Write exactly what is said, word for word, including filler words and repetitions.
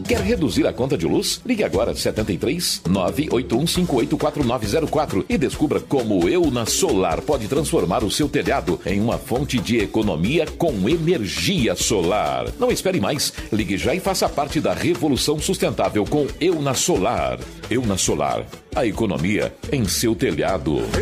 Quer reduzir a conta de luz? Ligue agora setenta e três, nove oito um cinco oito quatro nove zero quatro e descubra como Euna Solar pode transformar o seu telhado em uma fonte de economia com energia solar. Não espere mais. Ligue já e faça parte da revolução sustentável com Euna Solar. Euna Solar, a economia em seu telhado.